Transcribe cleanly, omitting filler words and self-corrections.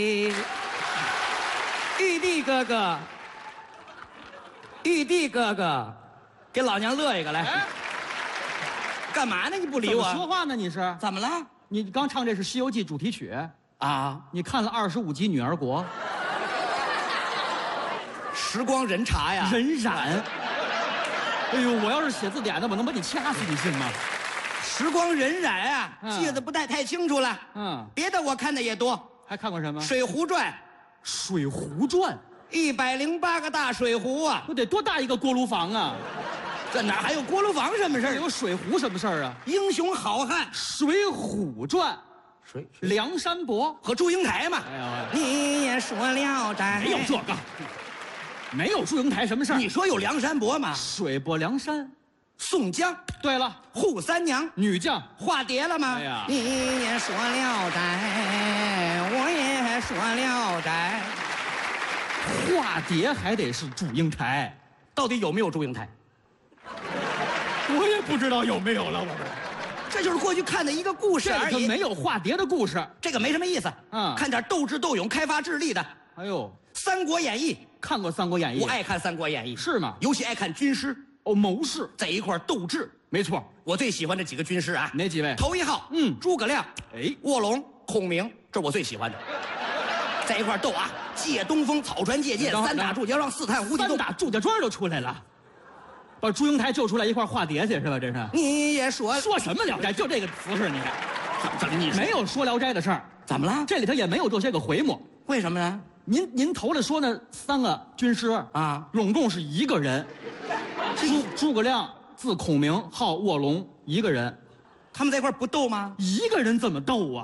玉帝哥哥，玉帝哥哥，给老娘乐一个来！ 哎， 干嘛呢？你不理怎么我？ 说话呢？你是？ 怎么了？ 你刚唱这是《西游记》主题曲， 啊！ 你看了25集《女儿国》， 时光荏茶呀！ 荏苒。哎呦，我要是写字典的，我能把你掐死，你信吗？ 时光荏苒啊，记得不太清楚了。别的我看的也多， 还看过什么？ 《水浒传》。 《水浒传》 108个大水壶啊！ 我得多大一个锅炉房啊！ 这哪还有锅炉房什么事儿？ 有水壶什么事儿啊？ 英雄好汉， 《水浒传》梁山伯和祝英台嘛。 哎呀， 你也说聊斋， 没有这个，没有祝英台什么事儿。 你说有梁山伯吗？ 水泊梁山， 宋江。 对了， 扈三娘女将化蝶了吗？ 哎呀， 你也说聊斋，我也说聊斋。 化蝶还得是祝英台， 到底有没有祝英台？ 我也不知道有没有了， 这就是过去看的一个故事而已， 这没有化蝶的故事， 这个没什么意思。看点斗智斗勇、开发智力的。 哎呦，《 三国演义》 看过《三国演义》， 我爱看《三国演义》， 是吗？ 尤其爱看军师谋士在一块斗智。 没错， 我最喜欢这几个军师啊， 哪几位？ 头一号，诸葛亮，卧龙、孔明，这是我最喜欢的，在一块斗啊，借东风，草船借箭，三打祝家庄，四探无底洞， 三打祝家庄就出来了，把祝英台救出来一块化蝶去是吧？这是你也说什么聊斋？就这个姿势，你看， 怎么你没有说聊斋的事儿？ 怎么了？ 这里头也没有这些个回目， 为什么呢？ 您头里说那3个军师啊， 拢共是一个人，诸葛亮字孔明，号卧龙，一个人， 他们在一块不斗吗？ 一个人怎么斗啊？